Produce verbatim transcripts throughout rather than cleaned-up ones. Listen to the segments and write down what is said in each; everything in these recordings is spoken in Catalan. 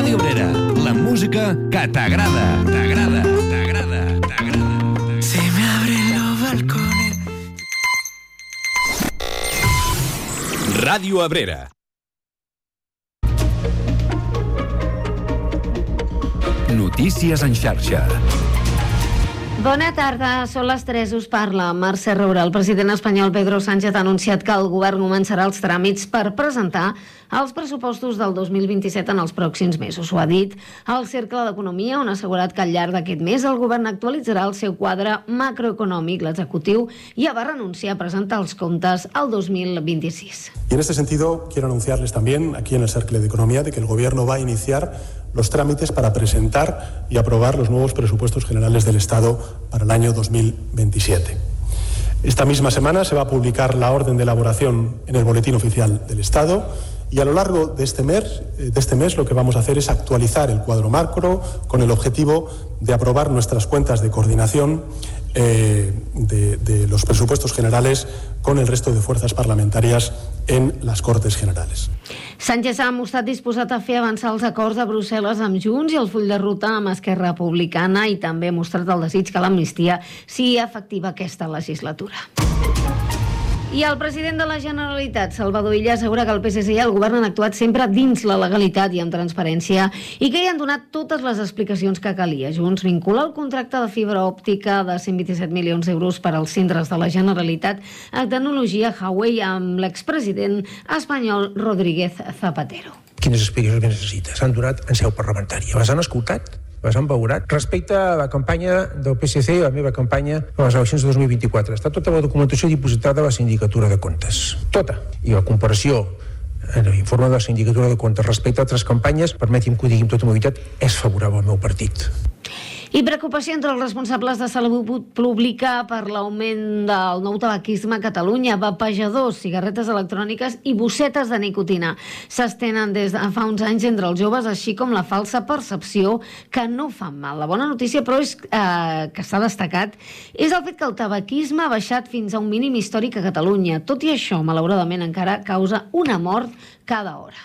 Ràdio Obrera, la música que t'agrada, t'agrada, t'agrada, t'agrada. Se me abren los balcones. Ràdio Abrera. Notícies en xarxa. Bona tarda, són les tres, us parla Mercè Roura. El president espanyol Pedro Sánchez ha anunciat que el govern començarà els tràmits per presentar els pressupostos del dos mil vint-i-set en els pròxims mesos. Ho ha dit al Cercle d'Economia, on ha assegurat que al llarg d'aquest mes el govern actualitzarà el seu quadre macroeconòmic. L'executiu ja va renunciar a presentar els comptes al dos mil vint-i-sis. Y en este sentido quiero anunciarles también aquí en el Cercle d'Economia de que el gobierno va a iniciar los trámites para presentar y aprobar los nuevos presupuestos generales del Estado para el año dos mil veintisiete. Esta misma semana se va a publicar la orden de elaboración en el Boletín Oficial del Estado y a lo largo de este mes, de este mes lo que vamos a hacer es actualizar el cuadro macro con el objetivo de aprobar nuestras cuentas de coordinación eh, de, de los presupuestos generales con el resto de fuerzas parlamentarias en las Cortes Generales. Sánchez ha mostrat disposat a fer avançar els acords de Brussel·les amb Junts i el full de ruta amb Esquerra Republicana, i també ha mostrat el desig que l'amnistia sigui efectiva aquesta legislatura. I el president de la Generalitat, Salvador Illa, assegura que el P S C i el govern han actuat sempre dins la legalitat i amb transparència i que hi han donat totes les explicacions que calia. Junts vincula el contracte de fibra òptica de cent vint-i-set milions d'euros per als centres de la Generalitat a tecnologia Huawei amb l'expresident espanyol Rodríguez Zapatero. Quines explicacions necessita? S'han donat en seu parlamentària. Les han escoltat? Les han valorat? Respecte a la campanya del P S C i la meva campanya a les eleccions de dos mil vint-i-quatre, està tota la documentació dipositada a la Sindicatura de Comptes. Tota. I la comparació en l'informe de la Sindicatura de Comptes respecte a altres campanyes, permeti'm que ho digui amb tota mobilitat, és favorable al meu partit. I preocupació entre els responsables de salut pública per l'augment del nou tabaquisme a Catalunya. Vapejadors, cigarretes electròniques i bossetes de nicotina s'estenen des de fa uns anys entre els joves, així com la falsa percepció que no fan mal. La bona notícia, però, és eh, que s'ha destacat és el fet que el tabaquisme ha baixat fins a un mínim històric a Catalunya. Tot i això, malauradament, encara causa una mort cada hora.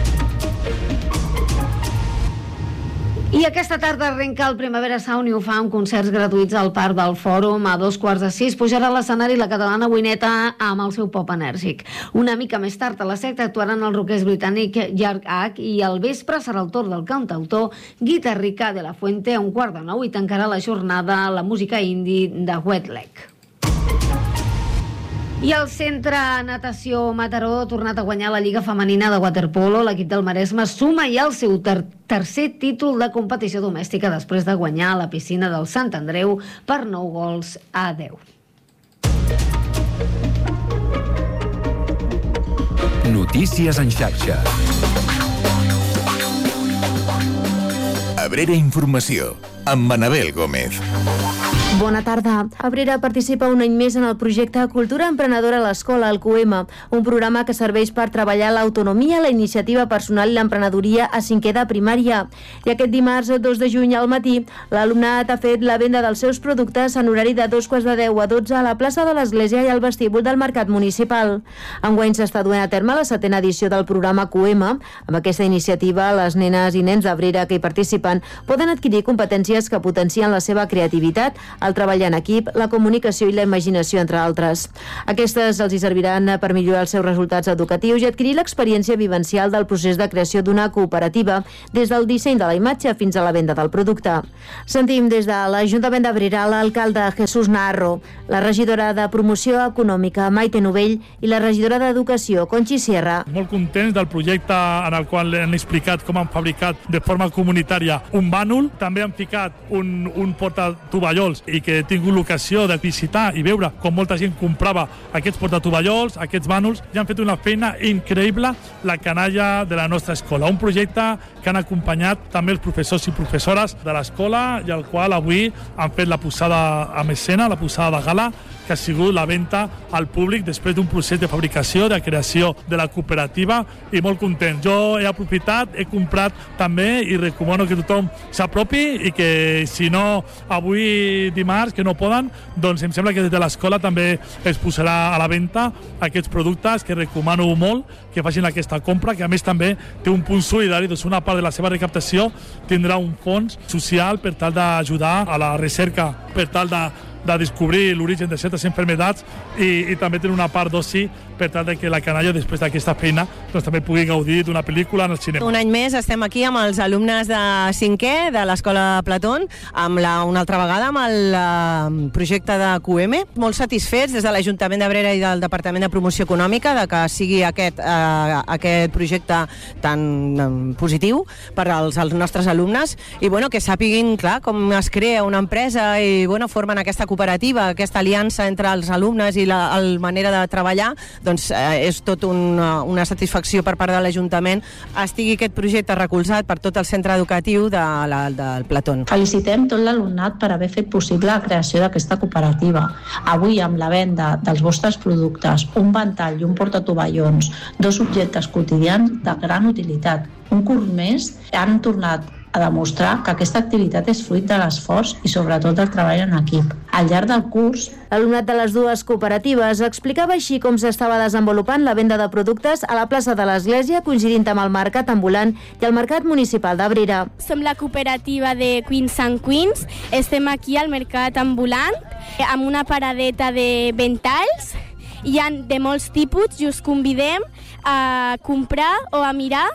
I aquesta tarda arrenca el Primavera Sound i ho fa amb concerts gratuïts al Parc del Fòrum. A dos quarts de sis pujarà a l'escenari la catalana Wineta amb el seu pop enèrgic. Una mica més tard a les set actuaran els rockers britànic Yark Hack i al vespre serà el torn del cantautor Guitarrica de la Fuente. A un quart de nou i tancarà la jornada la música indie de Wet Leg. I el Centre Natació Mataró ha tornat a guanyar la Lliga Femenina de Waterpolo. L'equip del Maresme suma ja el seu ter tercer títol de competició domèstica després de guanyar a la piscina del Sant Andreu per nou gols a deu. Notícies en xarxa. Abrera Informació, amb Manabel Gómez. Bona tarda. Abrera participa un any més en el projecte Cultura Emprenedora a l'Escola, el Q M, un programa que serveix per treballar l'autonomia, la iniciativa personal i l'emprenedoria a cinquè de primària. I aquest dimarts, dos de juny al matí, l'alumnat ha fet la venda dels seus productes en horari de dos quarts de deu a dotze a la plaça de l'Església i al vestíbul del Mercat Municipal. Enguany s'està duent a terme la setena edició del programa Q M. Amb aquesta iniciativa, les nenes i nens d'Abrera que hi participen poden adquirir competències que potencien la seva creativitat, el treball en equip, la comunicació i la imaginació, entre altres. Aquestes els hi serviran per millorar els seus resultats educatius i adquirir l'experiència vivencial del procés de creació d'una cooperativa, des del disseny de la imatge fins a la venda del producte. Sentim des de l'Ajuntament d'Abrera l'alcalde Jesús Naharro, la regidora de Promoció Econòmica Maite Novell i la regidora d'Educació Conchi Sierra. Molt contents del projecte en el qual han explicat com han fabricat de forma comunitària un bànol. També han ficat un, un portatovallols i que he tingut l'ocasió de visitar i veure com molta gent comprava aquests portatovallols, aquests bànols, i han fet una feina increïble la canalla de la nostra escola. Un projecte que han acompanyat també els professors i professores de l'escola i al qual avui han fet la posada en escena, la posada de gala, que ha sigut la venda al públic després d'un procés de fabricació, de creació de la cooperativa, i molt content. Jo he aprofitat, he comprat també i recomano que tothom s'apropi i que si no avui dimarts, que no poden, doncs em sembla que des de l'escola també es posarà a la venda aquests productes que recomano molt que facin aquesta compra, que a més també té un punt solidari, doncs una part de la seva recaptació tindrà un fons social per tal d'ajudar a la recerca, per tal de de descobrir l'origen de certes malalties i, i també tenir una part d'oci per tal de que la canalla, després d'aquesta feina, doncs també pugui gaudir d'una pel·lícula en el cinema. Un any més estem aquí amb els alumnes de cinquè de l'Escola Platón, amb la, una altra vegada amb el uh, projecte de Q M. Molt satisfets des de l'Ajuntament d'Abrera i del Departament de Promoció Econòmica de que sigui aquest, uh, aquest projecte tan um, positiu per als, als nostres alumnes i bueno, que sàpiguin clar, com es crea una empresa i bueno, formen aquesta cooperativa, aquesta aliança entre els alumnes i la, la manera de treballar, doncs eh, és tot una, una satisfacció per part de l'Ajuntament estigui aquest projecte recolzat per tot el centre educatiu de la, del Platón. Felicitem tot l'alumnat per haver fet possible la creació d'aquesta cooperativa. Avui, amb la venda dels vostres productes, un ventall i un portatovallons, dos objectes quotidians de gran utilitat, un curs més, han tornat a demostrar que aquesta activitat és fruit de l'esforç i sobretot del treball en equip. Al llarg del curs, l'alumnat de les dues cooperatives explicava així com s'estava desenvolupant la venda de productes a la plaça de l'Església, coincidint amb el mercat ambulant i el mercat municipal d'Abrera. Som la cooperativa de Queens and Queens. Estem aquí al mercat ambulant amb una paradeta de ventalls. Hi ha de molts tipus i us convidem a comprar o a mirar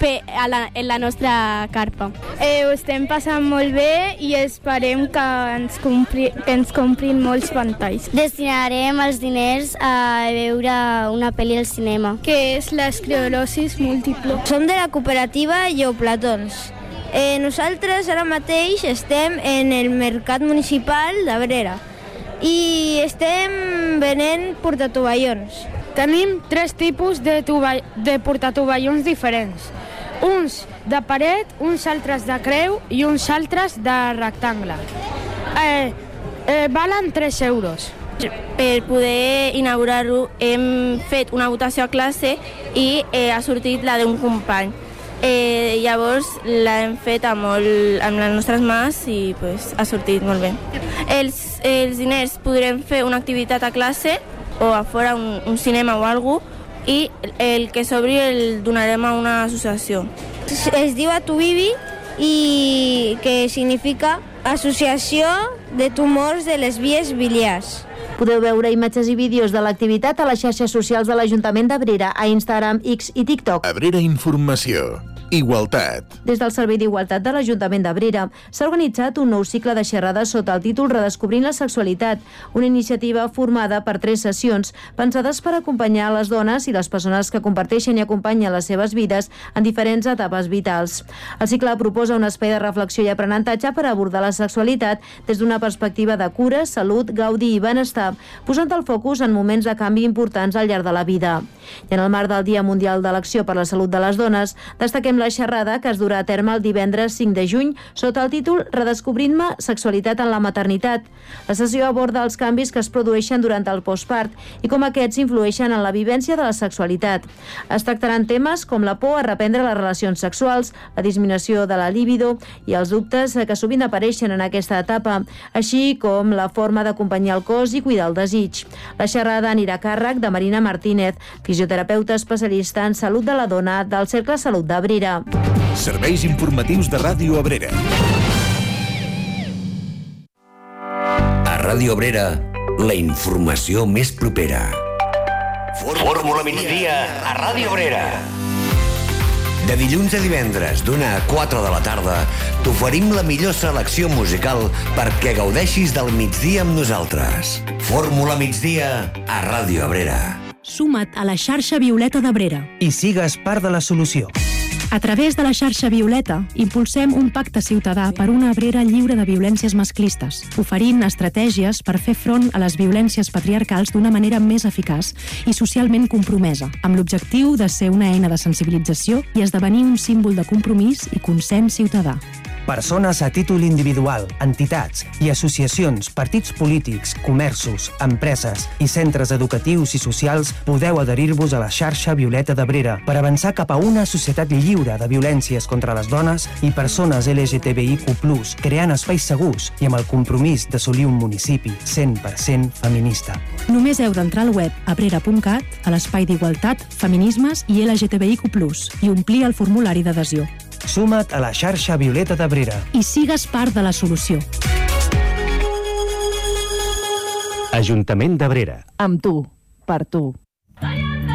a la, en la nostra carpa. Eh, ho estem passant molt bé i esperem que ens, compri, que ens comprin molts ventalls. Destinarem els diners a veure una pel·li al cinema, que és l'esclerosi múltiple. Som de la cooperativa Lleoplatons. Eh, nosaltres ara mateix estem en el mercat municipal d'Abrera i estem venent portatovallons. Tenim tres tipus de, tova, de portatovallons diferents. Uns de paret, uns altres de creu i uns altres de rectangle. Eh, eh, valen tres euros. Per poder inaugurar-ho hem fet una votació a classe i eh, ha sortit la d'un company. Eh, llavors l'hem fet amb, molt, amb les nostres mans i pues, ha sortit molt bé. Els, els diners podrem fer una activitat a classe o a fora un, un cinema o alguna cosa, i el que s'obri el donarem a una associació. Es diu Atubibi i que significa Associació de Tumors de les Vies Biliars. Podeu veure imatges i vídeos de l'activitat a les xarxes socials de l'Ajuntament d'Abrera, a Instagram, X i TikTok. Abrera Informació. Igualtat. Des del Servei d'Igualtat de l'Ajuntament d'Abrera s'ha organitzat un nou cicle de xerrades sota el títol Redescobrint la sexualitat, una iniciativa formada per tres sessions pensades per acompanyar les dones i les persones que comparteixen i acompanyen les seves vides en diferents etapes vitals. El cicle proposa un espai de reflexió i aprenentatge per abordar la sexualitat des d'una perspectiva de cura, salut, gaudi i benestar, posant el focus en moments de canvi importants al llarg de la vida. I en el marc del Dia Mundial de l'Acció per la Salut de les Dones, destaquem la xerrada que es durà a terme el divendres cinc de juny sota el títol Redescobrint-me sexualitat en la maternitat. La sessió aborda els canvis que es produeixen durant el postpart i com aquests influeixen en la vivència de la sexualitat. Es tractaran temes com la por a reprendre les relacions sexuals, la disminució de la libido i els dubtes que sovint apareixen en aquesta etapa, així com la forma d'acompanyar el cos i cuidar el desig. La xerrada anirà a càrrec de Marina Martínez, fisioterapeuta especialista en salut de la dona del Cercle Salut d'Abrera. Serveis informatius de Ràdio Abrera. A Ràdio Abrera, la informació més propera. Fórmula migdia a Ràdio Abrera. De dilluns a divendres, d'una a quatre de la tarda, t'oferim la millor selecció musical perquè gaudeixis del migdia amb nosaltres. Fórmula migdia a Ràdio Abrera. Suma't a la xarxa Violeta d'Abrera i sigues part de la solució. A través de la xarxa Violeta, impulsem un pacte ciutadà per una Abrera lliure de violències masclistes, oferint estratègies per fer front a les violències patriarcals d'una manera més eficaç i socialment compromesa, amb l'objectiu de ser una eina de sensibilització i esdevenir un símbol de compromís i consens ciutadà. Persones a títol individual, entitats i associacions, partits polítics, comerços, empreses i centres educatius i socials podeu adherir-vos a la xarxa Violeta d'Abrera per avançar cap a una societat lliure de violències contra les dones i persones L G T B I Q plus, creant espais segurs i amb el compromís d'assolir un municipi cent per cent feminista. Només heu d'entrar al web abrera punt cat, a l'espai d'igualtat, feminismes i L G T B I Q plus, i omplir el formulari d'adhesió. Suma't a la xarxa Violeta d'Abrera. I sigues part de la solució. Ajuntament d'Abrera. Amb tu, per tu.